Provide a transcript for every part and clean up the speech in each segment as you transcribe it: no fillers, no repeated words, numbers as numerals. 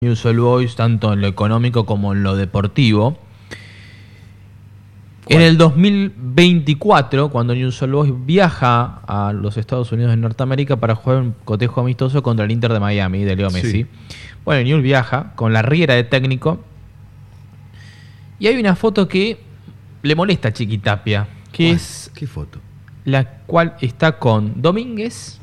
Newell's Old Boys, tanto en lo económico como en lo deportivo. En el 2024, cuando Newell's Old Boys viaja a los Estados Unidos de Norteamérica para jugar un cotejo amistoso contra el Inter de Miami de Leo Messi. Sí. Bueno, Newell's viaja con la Riera de técnico y hay una foto que le molesta a Chiqui Tapia, que es ¿Qué foto? la cual está con Domínguez,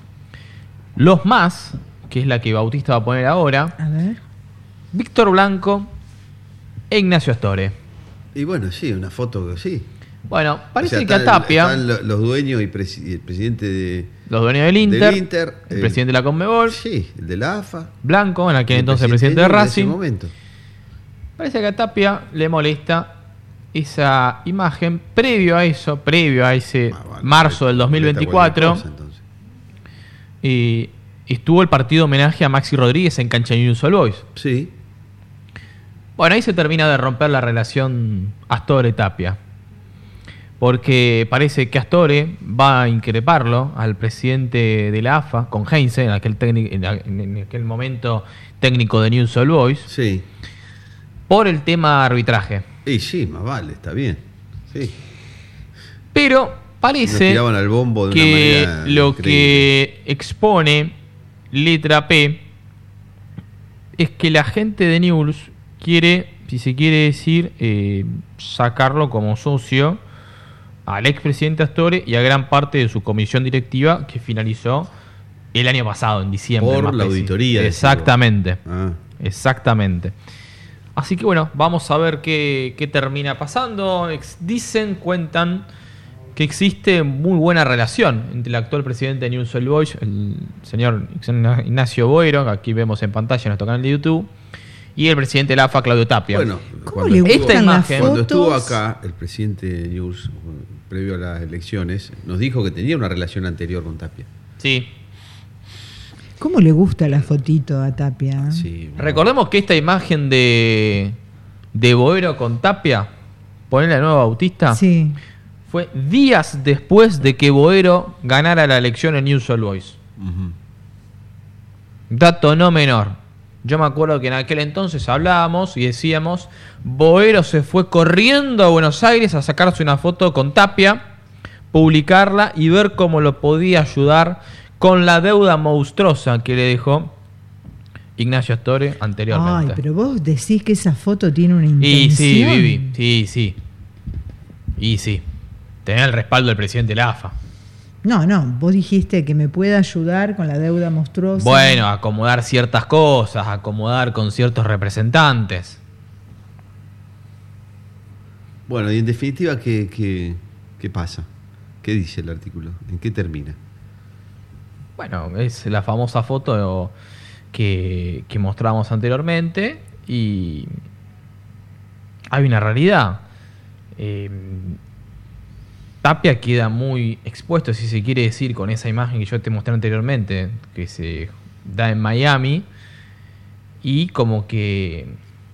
Los Más, que es la que Bautista va a poner ahora, A ver. Víctor Blanco e Ignacio Astore. Y bueno, sí, una foto que sí. Bueno, parece O sea, que a Tapia, están los dueños y el presidente de... los dueños del Inter, el el presidente de la Conmebol, Sí, el de la AFA. Blanco, en aquel el entonces el presidente de en ese Racing. momento. Parece que a Tapia le molesta esa imagen previo a ese Bueno, marzo del 2024. cosa, entonces. Y estuvo el partido homenaje a Maxi Rodríguez en cancha de Newell's Old Boys. Sí. Bueno, ahí se termina de romper la relación Astore-Tapia. Porque parece que Astore va a increparlo al presidente de la AFA, con Heinze, en aquel momento técnico de Newell's Old Boys, Sí. por el tema arbitraje. Y sí, más vale, está bien. Sí. Pero Nos parece tiraban al bombo de una que manera lo increíble. que expone letra P es que la gente de Newell's quiere, si se quiere decir, sacarlo como socio al expresidente Astore y a gran parte de su comisión directiva que finalizó el año pasado, en diciembre. Por más la preciso. auditoría. Exactamente. Ah, Exactamente. Así que bueno, vamos a ver qué termina pasando. Cuentan que existe muy buena relación entre el actual presidente de Newell's Old Boys, el señor Ignacio Boero, que aquí vemos en pantalla en nuestro canal de YouTube, y el presidente de la AFA, Claudio Tapia. bueno, ¿Cómo le Esta gustan las imagen, cuando estuvo fotos? acá, el presidente de Newell's, previo a las elecciones, nos dijo que tenía una relación anterior con Tapia. Sí. ¿Cómo le gusta la fotito a Tapia? Sí, Recordemos que esta imagen de Boero con Tapia, ponerla de nuevo Bautista, Sí. fue días después de que Boero ganara la elección en Newell's Old Boys. Ujú. Dato no menor. Yo me acuerdo que en aquel entonces hablábamos y decíamos, Boero se fue corriendo a Buenos Aires a sacarse una foto con Tapia, publicarla y ver cómo lo podía ayudar con la deuda monstruosa que le dejó Ignacio Astore anteriormente. Ay, pero vos decís que esa foto tiene una intención. Y sí, Vivi, sí. Y sí. Tener el respaldo del presidente de la AFA. No, vos dijiste que me puede ayudar con la deuda monstruosa. Bueno, acomodar ciertas cosas, acomodar con ciertos representantes. Bueno, y en definitiva, ¿qué pasa? ¿Qué dice el artículo? ¿En qué termina? Bueno, es la famosa foto que mostramos anteriormente y hay una realidad. Tapia queda muy expuesto, si se quiere decir, con esa imagen que yo te mostré anteriormente, que se da en Miami, y como que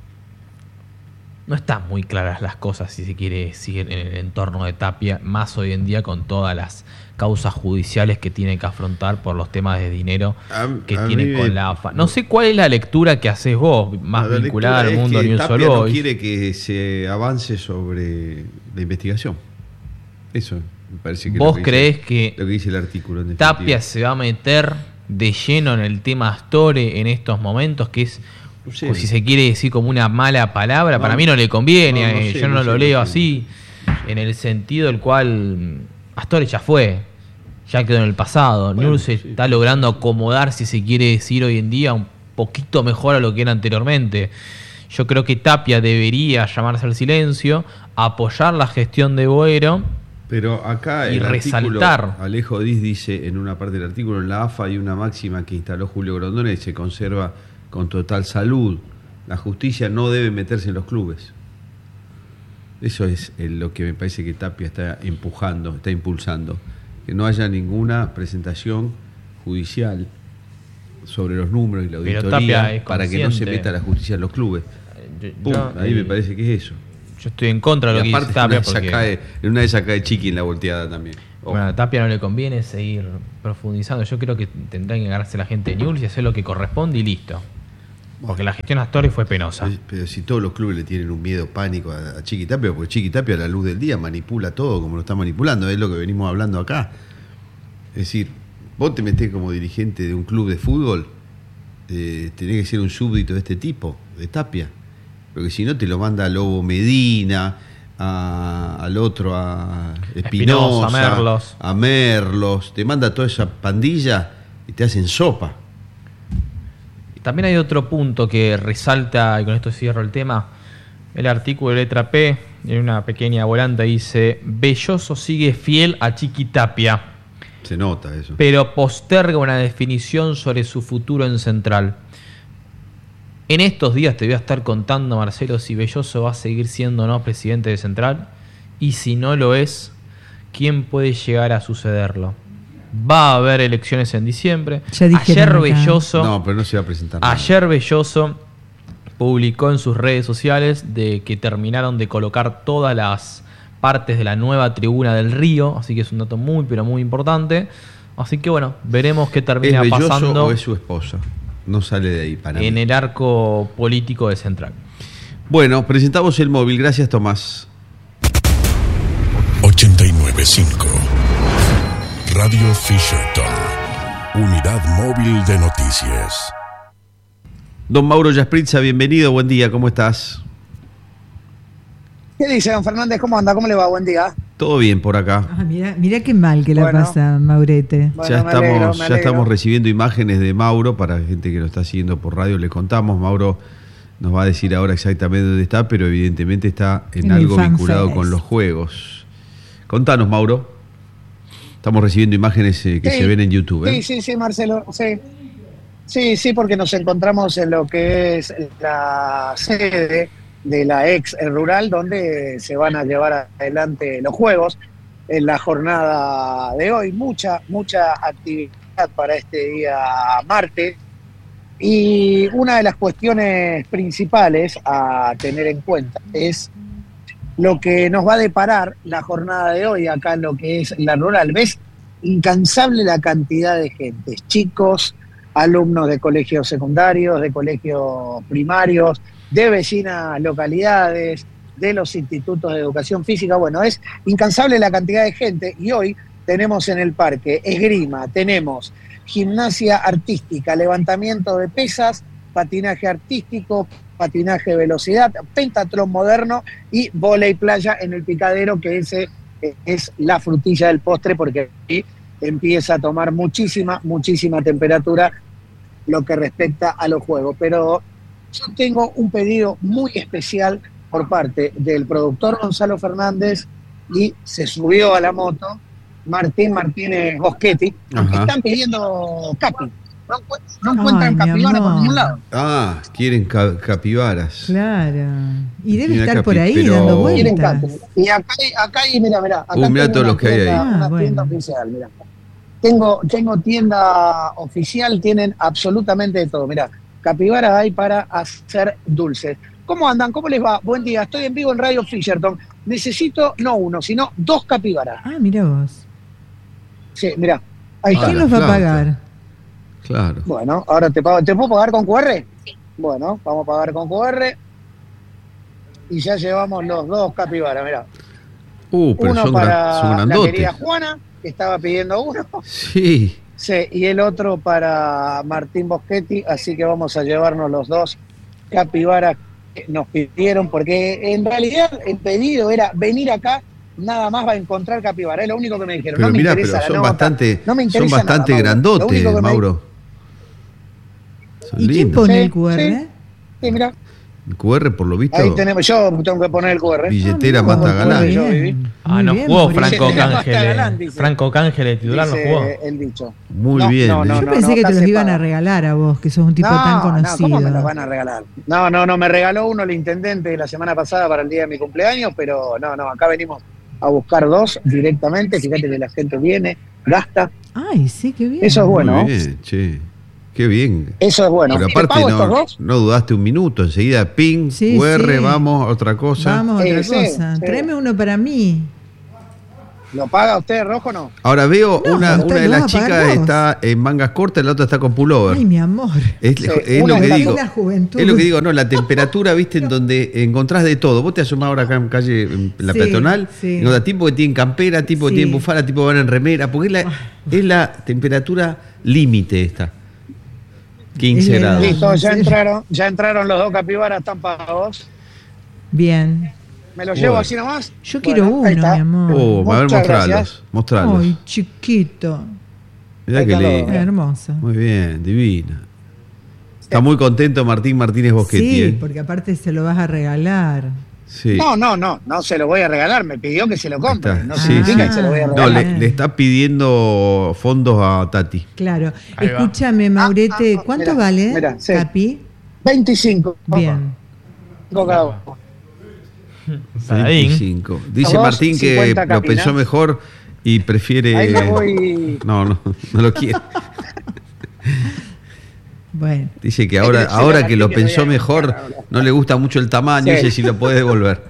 no están muy claras las cosas, si se quiere decir, en el entorno de Tapia, más hoy en día con todas las causas judiciales que tiene que afrontar por los temas de dinero que A tiene mí con me- la AFA. No sé cuál es la lectura que haces vos, más La vinculada al lectura es mundo que de Newell's Old Tapia no Boys. quiere que se avance sobre la investigación. Eso me parece que es ¿Vos lo que creés dice, que lo que dice el artículo en definitiva. Tapia se va a meter de lleno en el tema Astore en estos momentos, que es, No sé. o si se quiere decir como una mala palabra? No, Para mí no le conviene, no sé, yo no no lo sé, leo no sé. así, en el sentido del cual Astore ya fue, ya quedó en el pasado. Bueno, Newell's se sí. está logrando acomodar, si se quiere decir hoy en día, un poquito mejor a lo que era anteriormente. Yo creo que Tapia debería llamarse al silencio, apoyar la gestión de Boero. Pero acá Y el resaltar. artículo, Alejo Diz dice en una parte del artículo, en la AFA hay una máxima que instaló Julio Grondona y se conserva con total salud. La justicia no debe meterse en los clubes. Eso es lo que me parece que Tapia está empujando, está impulsando. Que no haya ninguna presentación judicial sobre los números y la Pero auditoría Tapia es para que no se consciente. meta la justicia en los clubes. Pum, Yo, ahí me parece que es eso. Yo estoy en contra de lo Y que aparte, dice Tapia, en una de esas cae Chiqui en la volteada también. bueno, a Tapia no le conviene seguir profundizando. Yo creo que tendrá que agarrarse la gente de Newell's y hacer lo que corresponde y listo. Porque la gestión Astori fue penosa. Pero si todos los clubes le tienen un miedo, pánico a Chiqui Tapia, porque Chiqui Tapia a la luz del día manipula todo como lo está manipulando, es lo que venimos hablando acá. Es decir, vos te metés como dirigente de un club de fútbol, tenés que ser un súbdito de este tipo, de Tapia, porque si no te lo manda a Lobo Medina, al otro, a Espinosa, a Merlos, te manda toda esa pandilla y te hacen sopa. También hay otro punto que resalta, y con esto cierro el tema, el artículo de letra P, en una pequeña volante dice: Belloso sigue fiel a Chiqui Tapia. Se nota eso. Pero posterga una definición sobre su futuro en Central. En estos días te voy a estar contando, Marcelo, si Belloso va a seguir siendo o no presidente de Central, y si no lo es, ¿quién puede llegar a sucederlo? Va a haber elecciones en diciembre. Ayer Belloso. No, pero no se va a presentar nada. Ayer Belloso publicó en sus redes sociales de que terminaron de colocar todas las partes de la nueva tribuna del Río, así que es un dato muy, pero muy importante. Así que bueno, veremos qué termina ¿Es Belloso pasando. ¿O es su esposa? No sale de ahí para en mí. El arco político de Central. Bueno, presentamos el móvil. Gracias, Tomás. 89.5 Radio Fisherton, unidad móvil de noticias. Don Mauro Yaspritza, bienvenido, buen día, ¿cómo estás? ¿Qué dice, don Fernández? ¿Cómo anda? ¿Cómo le va? Buen día. Todo bien por acá. Mirá qué mal que la pasa, Maurete. Bueno, ya estamos recibiendo imágenes de Mauro, para la gente que lo está siguiendo por radio, le contamos. Mauro nos va a decir ahora exactamente dónde está, pero evidentemente está en algo vinculado con los juegos. Contanos, Mauro. Estamos recibiendo imágenes que se ven en YouTube. Sí, Marcelo. Sí, porque nos encontramos en lo que es la sede de la ex rural, donde se van a llevar adelante los juegos en la jornada de hoy. Mucha actividad para este día martes. Y una de las cuestiones principales a tener en cuenta es lo que nos va a deparar la jornada de hoy acá en lo que es la rural. ¿Ves? Incansable la cantidad de gente, chicos, alumnos de colegios secundarios, de colegios primarios, de vecinas localidades, de los institutos de educación física. Bueno, es incansable la cantidad de gente y hoy tenemos en el parque esgrima, tenemos gimnasia artística, levantamiento de pesas, patinaje artístico, patinaje de velocidad, pentatlón moderno y vóley playa en el Picadero, que ese es la frutilla del postre, porque aquí empieza a tomar muchísima temperatura lo que respecta a los juegos. Pero yo tengo un pedido muy especial por parte del productor Gonzalo Fernández y se subió a la moto Martín Martínez Boschetti, que están pidiendo capi. No encuentran capibara por ningún lado. Quieren capibaras. Claro. Y debe Mira, estar por ahí dando vueltas. Y acá hay, mira. Acá mirá todos los que hay ahí. Una tienda oficial, mira. Tengo tienda oficial, tienen absolutamente de todo. Mira, capibaras hay para hacer dulces. ¿Cómo andan? ¿Cómo les va? Buen día, estoy en vivo en Radio Fisherton. Necesito no uno, sino 2 capibaras. Mira vos. Sí, mira. Ahí está. ¿Quién los va a pagar? Claro. Bueno, ahora te pago. ¿Te puedo pagar con QR? Bueno, vamos a pagar con QR. Y ya llevamos los 2 capibaras, mirá. Pero uno son para la grandotes. querida Juana, que estaba pidiendo uno. Sí. Sí, y el otro para Martín Boschetti, así que vamos a llevarnos los 2 capibaras que nos pidieron, porque en realidad el pedido era venir acá, nada más va a encontrar capibara, es lo único que me dijeron. Pero no mirá, me interesa pero la nota, no me interesa son bastante nada, grandotes, Mauro. Son ¿Y quién lindos. pone el QR? Sí, mirá. El QR, por lo visto. Ahí tenemos, yo tengo que poner el QR. Billetera mata galán. No jugó Franco Mauricio. Cángeles. Franco Cángeles, titular, no jugó. El dicho. Muy bien. Yo pensé que te los iban a regalar a vos, que sos un tipo tan conocido. ¿Cómo me los van a regalar? No, me regaló uno el intendente la semana pasada para el día de mi cumpleaños, pero no, acá venimos a buscar 2 directamente. Fíjate que la gente viene, gasta. Ay, sí, qué bien. Eso es bueno. Muy bien, che. Qué bien. Eso es bueno. Pero aparte no dudaste un minuto, enseguida ping, QR, vamos a otra cosa. Vamos a otra cosa. Sí. Tráeme uno para mí. ¿Lo paga usted, Rojo, o no? Ahora veo No, una usted de lo las va a pagar chicas vos. está en mangas cortas, la otra está con pullover. Ay, mi amor. Es, Sí, es una lo que está digo. con la juventud. Es lo que digo, no, la temperatura, viste, en donde encontrás de todo. Vos te asomás ahora acá en calle, en la Sí, peatonal, sí. encontrás tipo que tienen campera, tipo que Sí. tienen bufanda, tipo que van en remera, porque es la temperatura límite esta. 15 Es la grados. edad. Listo, ¿en ya entraron los 2 capibaras, están pagados. Bien. ¿Me los llevo Bueno. así nomás? Yo quiero Bueno, ahí uno, está. mi amor. A ver, Muchas gracias. mostralos. Ay, chiquito. Mirá Ahí qué está lo- lindo. Hermoso. Muy bien, divina. Está muy contento Martín Martínez Boschetti, Sí, ¿eh? porque aparte se lo vas a regalar. Sí. No se lo voy a regalar, me pidió que se lo compre. Está. No Sí, significa sí. que se lo voy a No, regalar. le está pidiendo fondos a Tati. Claro. Ahí va. Escúchame, Maurete, ¿cuánto Mirá, vale, mirá, sí. Capi? 25. Bien. 25 cada uno. Saladín. 25. Dice A vos, Martín que 50 lo capinas. pensó mejor y prefiere. Ahí me voy. No lo quiere. Bueno. Dice que Se ahora la que lo Martín que pensó voy a mejor, buscar ahora. no le gusta mucho el tamaño, Sí. dice si lo puede devolver.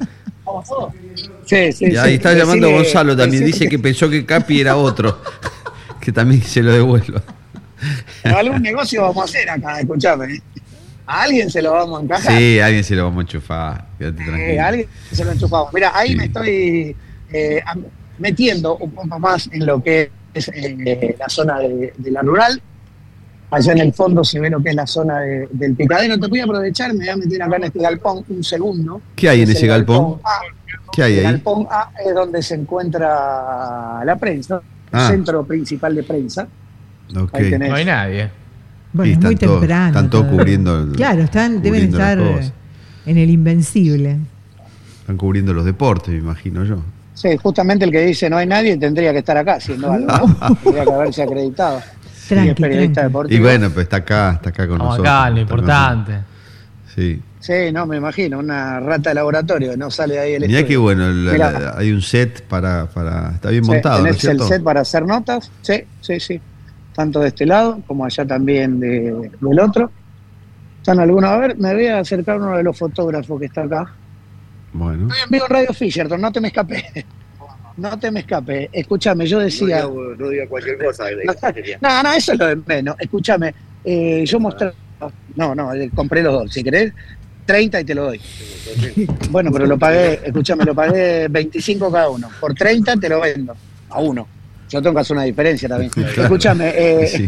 Sí, Y ahí está llamando Decile- Gonzalo también, decile dice que pensó que Capi era otro. Que también se lo devuelva. algún negocio vamos a hacer acá, escuchame. A alguien se lo vamos a encajar. Sí, a alguien se lo vamos a enchufar. Quédate tranquilo. A alguien se lo enchufamos. Mira, ahí Sí. me estoy metiendo un poco más en lo que es la zona de la rural. Allá en el fondo se ve lo que es la zona del picadero. Te voy a aprovechar, me voy a meter acá en este galpón un segundo. ¿Qué hay en Es ese el galpón? A. ¿Qué hay El ahí? galpón A es donde se encuentra la prensa, el Ah. centro principal de prensa. Ok. Ahí tenés. No hay nadie. Bueno, Y es muy están todos- temprano. están todos todavía. cubriendo el- Claro, deben cubriendo las estar cosas. en el Invencible. Están cubriendo los deportes, me imagino yo. Sí, justamente el que dice no hay nadie tendría que estar acá haciendo algo. ¿no? Tendría que haberse acreditado. Y es Tranqui, periodista tranqui. deportivo. Y bueno, pues está acá con Vamos nosotros. acá, lo está con importante. nosotros. Sí. Sí, no, me imagino, una rata de laboratorio, no sale de ahí el Mirá estudio. qué bueno, Mirá. hay un set para está bien Sí, montado, ¿no es tenés el cierto? set para hacer notas, sí. Tanto de este lado como allá también del otro. ¿Están algunos? A ver, me voy a acercar a uno de los fotógrafos que está acá. Bueno. Estoy en vivo en Radio Fisherton, no te me escapé. No te me escape. Escúchame, yo decía. No diga cualquier cosa. No, eso es lo de menos. Escúchame, yo mostré. No, compré los dos. Si querés, 30 y te lo doy. Bueno, pero lo pagué, escúchame, lo pagué 25 cada uno. Por 30 te lo vendo. A uno. Yo tengo que hacer una diferencia también. Escúchame, Sí.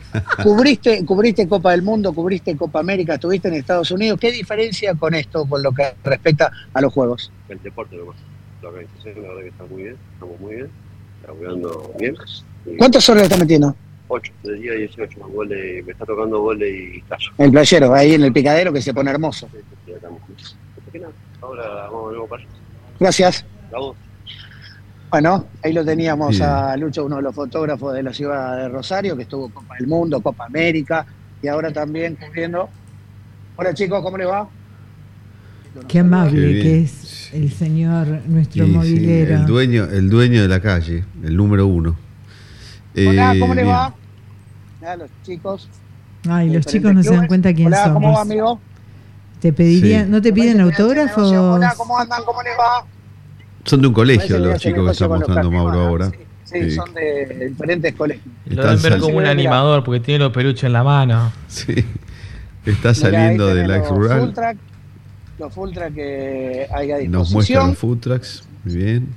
cubriste Copa del Mundo, cubriste Copa América, estuviste en Estados Unidos. ¿Qué diferencia con esto, con lo que respecta a los juegos? El deporte, nomás. La organización, la verdad que está muy bien. Estamos muy bien. Laburando bien. Y ¿Cuántas horas le estás metiendo? 8 del día 18. Me está tocando vole y tallo. El playero, ahí en el picadero que se pone hermoso. Así que nada, ahora vamos de nuevo para allá. Gracias. La voz. Bueno, ahí lo teníamos Bien. a Lucho, uno de los fotógrafos de la ciudad de Rosario, que estuvo Copa del Mundo, Copa América, y ahora también cubriendo. Hola chicos, ¿cómo les va? Qué amable Qué bien. que es el señor, nuestro Y sí, movilero. el dueño de la calle, el número 1. Hola, ¿cómo les va? Mirá, los chicos. Ay, de los diferentes chicos no se dan clubes. cuenta quién Hola, ¿cómo va, somos. amigo? Te pedirían, Sí. ¿no te piden autógrafos? Hola, ¿cómo andan? ¿Cómo les va? Son de un colegio Parece que los hacen chicos que negocio está con los mostrando Mauro capibaras. ahora. Sí, son de diferentes colegios. Lo Están deben ver sal- como un Mira. animador porque tiene los peluches en la mano. Sí. Está Mirá, saliendo ahí de tenés la ex los full rural. track, los full track que hay a Nos muestra disposición. los food trucks. Muy bien.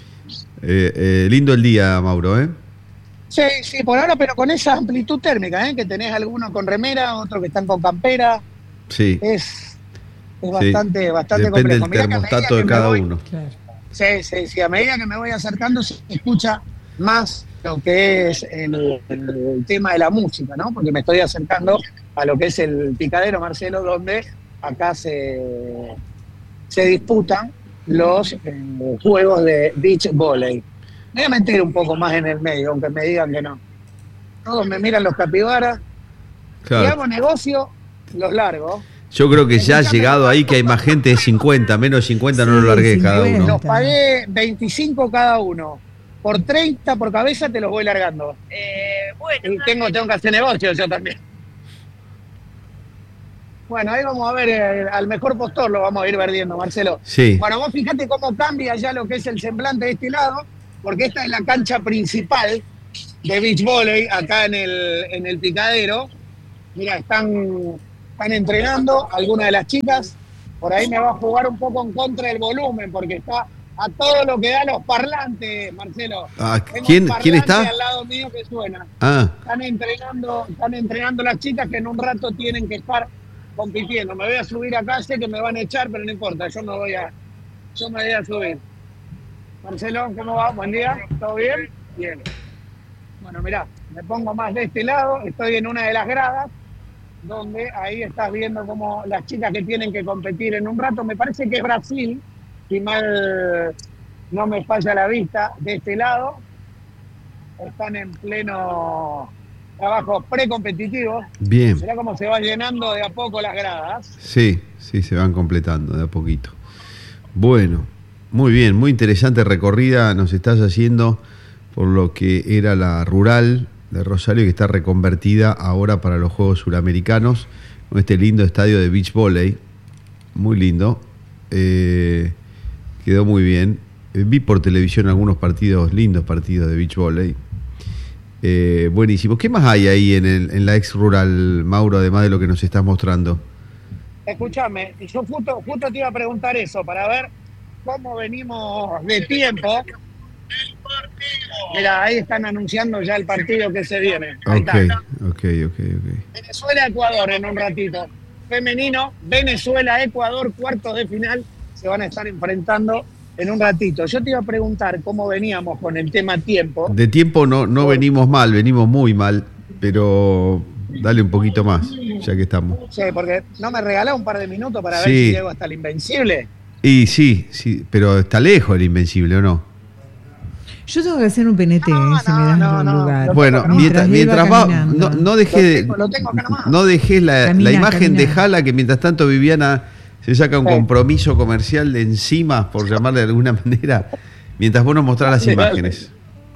Lindo el día, Mauro, ¿eh? Sí, por ahora, pero con esa amplitud térmica, que tenés algunos con remera, otros que están con campera, Sí. es Sí. bastante Depende complejo. del Mirá que a medida termostato de que me cada voy- uno. Claro. Sí, a medida que me voy acercando se escucha más lo que es el tema de la música, ¿no? Porque me estoy acercando a lo que es el picadero, Marcelo, donde acá se disputan los juegos de beach volley. Me voy a meter un poco más en el medio, aunque me digan que no. Todos me miran los capibaras y Claro. hago negocio, los largo. Yo creo que ya ha Escuchame, llegado ahí que hay más gente de 50, menos de 50 no Sí, lo largué cada 50. uno. Los pagué 25 cada uno. Por 30 por cabeza te los voy largando. Y tengo que hacer negocio yo también. Bueno, ahí vamos a ver, al mejor postor lo vamos a ir perdiendo, Marcelo. Sí. Bueno, vos fijate cómo cambia ya lo que es el semblante de este lado porque esta es la cancha principal de beach volley acá en el Picadero. Mira, están entrenando algunas de las chicas. Por ahí me va a jugar un poco en contra del volumen, porque está a todo lo que da los parlantes, Marcelo. ¿Quién está? Al lado mío que suena. Están entrenando las chicas que en un rato tienen que estar compitiendo. Me voy a subir acá, sé que me van a echar, pero no importa, yo me voy a subir. Marcelo, ¿cómo va? Buen día, ¿todo bien? Bien. Bueno, mirá, me pongo más de este lado, estoy en una de las gradas, donde ahí estás viendo como las chicas que tienen que competir en un rato, me parece que es Brasil, si mal no me falla la vista, de este lado, están en pleno trabajo precompetitivo. Bien. Mirá cómo se va llenando de a poco las gradas. Sí, se van completando de a poquito. Bueno, muy bien, muy interesante recorrida nos estás haciendo por lo que era la rural de Rosario, que está reconvertida ahora para los Juegos Suramericanos, con este lindo estadio de beach volley, muy lindo, quedó muy bien. Vi por televisión algunos lindos partidos de beach volley, buenísimo. ¿Qué más hay ahí en la ex rural, Mauro, además de lo que nos estás mostrando? Escúchame, yo justo te iba a preguntar eso, para ver cómo venimos de tiempo. Mira, ahí están anunciando ya el partido que se viene. Ahí está. Ok. Venezuela-Ecuador en un ratito. Femenino, Venezuela-Ecuador, cuartos de final, se van a estar enfrentando en un ratito. Yo te iba a preguntar cómo veníamos con el tema tiempo. De tiempo no venimos mal, venimos muy mal, pero dale un poquito más, ya que estamos. Sí, porque no me regalás un par de minutos para ver si llego hasta el Invencible. Y sí, pero está lejos el Invencible, ¿o no? Yo tengo que hacer un PNT, si me das un lugar. Bueno, mientras va, no dejes la imagen de Jala, que mientras tanto Viviana se saca un compromiso comercial de encima, por llamarle de alguna manera, mientras vos nos mostrás las imágenes.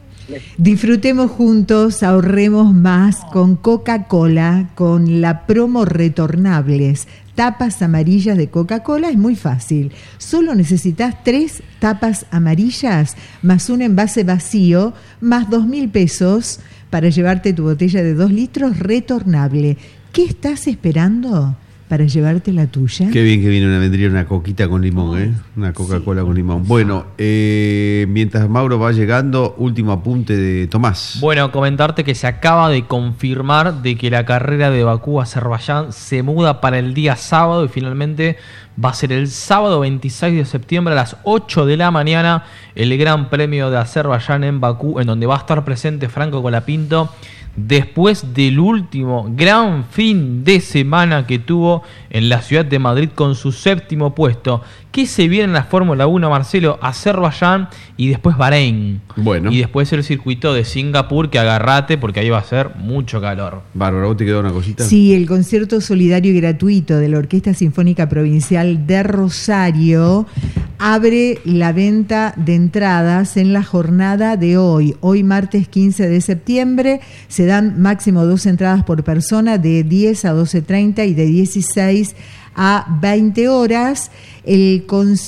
Disfrutemos juntos, ahorremos más con Coca-Cola, con la promo retornables. Tapas amarillas de Coca-Cola es muy fácil. Solo necesitas 3 tapas amarillas más un envase vacío más 2.000 pesos para llevarte tu botella de 2 litros retornable. ¿Qué estás esperando para llevarte la tuya? Qué bien que vendría una coquita con limón, una Coca-Cola con limón. Bueno, mientras Mauro va llegando, último apunte de Tomás. Bueno, comentarte que se acaba de confirmar de que la carrera de Bakú a Azerbaiyán se muda para el día sábado y finalmente va a ser el sábado 26 de septiembre a las 8 de la mañana el Gran Premio de Azerbaiyán en Bakú, en donde va a estar presente Franco Colapinto, después del último gran fin de semana que tuvo en la ciudad de Madrid con su 7º puesto. ¿Qué se viene en la Fórmula 1, Marcelo? Azerbaiyán y después Bahrein. Bueno. Y después el circuito de Singapur, que agarrate porque ahí va a ser mucho calor. Bárbara, ¿vos te quedó una cosita? Sí, el concierto solidario y gratuito de la Orquesta Sinfónica Provincial de Rosario abre la venta de entradas en la jornada de hoy. Hoy, martes 15 de septiembre, se dan máximo 2 entradas por persona de 10 a 12:30 y de 16 a 20 horas. El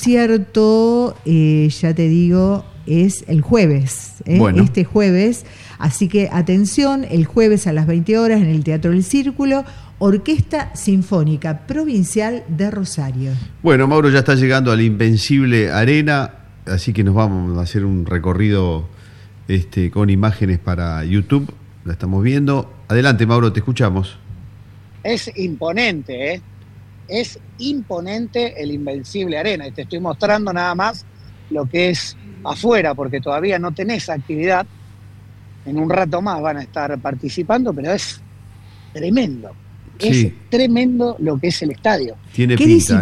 concierto, ya te digo, es el jueves, bueno. Este jueves. Así que atención, el jueves a las 20 horas en el Teatro del Círculo, Orquesta Sinfónica Provincial de Rosario. Bueno, Mauro ya está llegando al Invencible Arena, así que nos vamos a hacer un recorrido con imágenes para YouTube. La estamos viendo. Adelante, Mauro, te escuchamos. Es imponente, Es imponente el Invencible Arena. Y te estoy mostrando nada más lo que es afuera, porque todavía no tenés actividad. En un rato más van a estar participando, pero es tremendo. Sí. Es tremendo lo que es el estadio. ¿Qué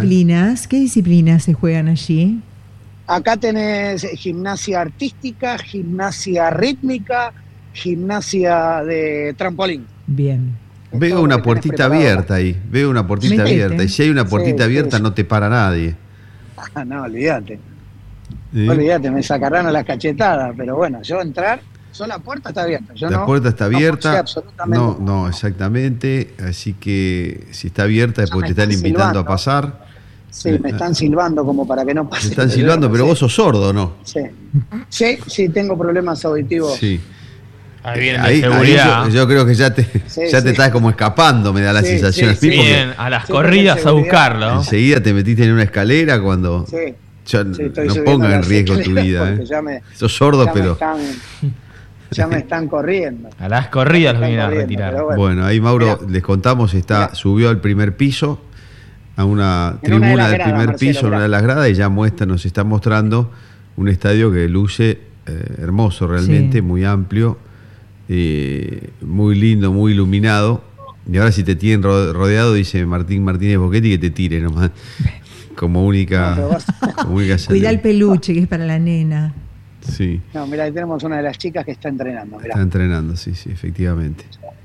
disciplinas se juegan allí? Acá tenés gimnasia artística, gimnasia rítmica, gimnasia de trampolín. Bien. Veo una puertita abierta ahí. Veo una puertita abierta. Y si hay una puertita abierta, no te para nadie. Ah, no, olvídate. Olvídate, me sacarán a las cachetadas. Pero bueno, yo entrar, la puerta está abierta. La puerta está abierta. Absolutamente no, exactamente. Así que si está abierta es porque te están invitando a pasar. Sí, me están silbando como para que no pase. Me están silbando, pero vos sos sordo, ¿no? Sí, tengo problemas auditivos. Sí. Ahí vienen de seguridad. Yo creo que ya te estás como escapando, me da la sensación. Vienen a las corridas a buscarlo. Enseguida te metiste en una escalera cuando... no pongan en riesgo tu vida. Sos sordo, pero... Ya me están corriendo. A las corridas los vienen a retirar. Bueno, ahí Mauro, les contamos, subió al primer piso, a una tribuna del primer piso, en una de las gradas, y ya nos está mostrando un estadio que luce hermoso realmente, muy amplio, muy lindo, muy iluminado. Y ahora si te tienen rodeado, dice Martín Martínez Boschetti, que te tire nomás, como única salida. Cuida el peluche, que es para la nena. Sí. No, mira, ahí tenemos una de las chicas que está entrenando. Mirá. Está entrenando, sí, efectivamente.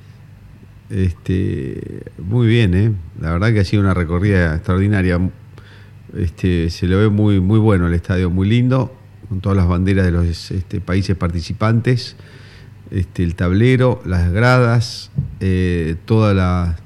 Muy bien, la verdad que ha sido una recorrida extraordinaria. Se lo ve muy, muy bueno el estadio, muy lindo, con todas las banderas de los países participantes, el tablero, las gradas, todas las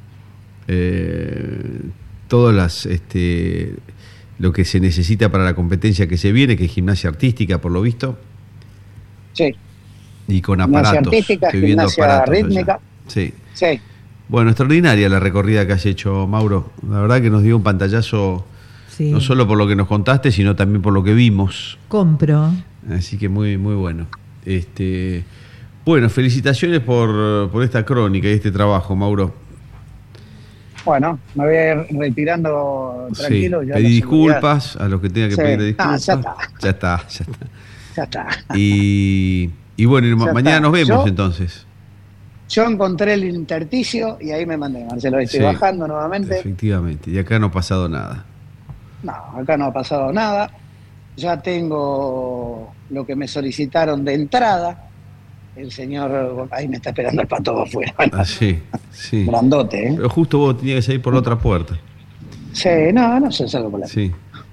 lo que se necesita para la competencia que se viene, que es gimnasia artística, por lo visto. Sí. Y con aparatos. Artística, gimnasia rítmica. Sí. Bueno, extraordinaria la recorrida que has hecho, Mauro. La verdad que nos dio un pantallazo, no solo por lo que nos contaste, sino también por lo que vimos. Compro. Así que muy, muy bueno. Bueno, felicitaciones por esta crónica y este trabajo, Mauro. Bueno, me voy a ir retirando tranquilo. Ya pedí disculpas a los que tenga que pedir disculpas. Ya está. Y bueno, mañana nos vemos entonces. Yo encontré el intersticio y ahí me mandé, Marcelo. Estoy bajando nuevamente. Efectivamente, y acá no ha pasado nada. No, acá no ha pasado nada. Ya tengo lo que me solicitaron de entrada. El señor, ahí me está esperando el pato afuera. Sí. Grandote, ¿eh? Pero justo vos tenías que salir por la otra puerta. Sí, no sé, salgo por la puerta. Sí.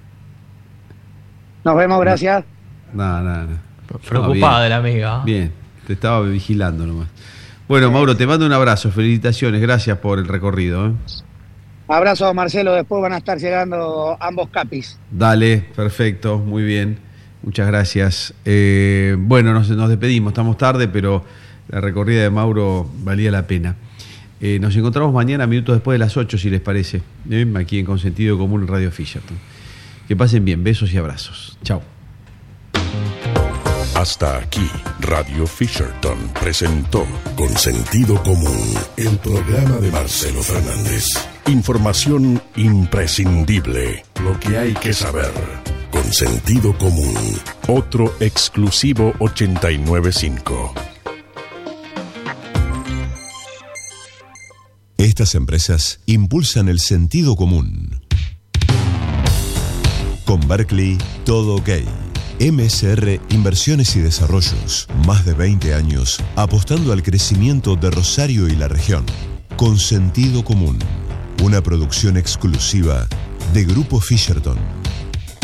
Nos vemos, gracias. Nada. Preocupada de la amiga. Bien, te estaba vigilando nomás. Bueno, Mauro, te mando un abrazo, felicitaciones, gracias por el recorrido. Abrazo, Marcelo, después van a estar llegando ambos capis. Dale, perfecto, muy bien. Muchas gracias. Bueno, nos despedimos, estamos tarde, pero la recorrida de Mauro valía la pena. Nos encontramos mañana, minutos después de las 8, si les parece, aquí en Consentido Común en Radio Fisherton. Que pasen bien, besos y abrazos. Chao. Hasta aquí, Radio Fisherton presentó Consentido Común, el programa de Marcelo Fernández. Información imprescindible, lo que hay que saber. Consentido Común, otro exclusivo 89.5. Estas empresas impulsan el sentido común. Con Berkeley, todo ok. MSR Inversiones y Desarrollos, más de 20 años apostando al crecimiento de Rosario y la región. Con Sentido Común, una producción exclusiva de Grupo Fisherton.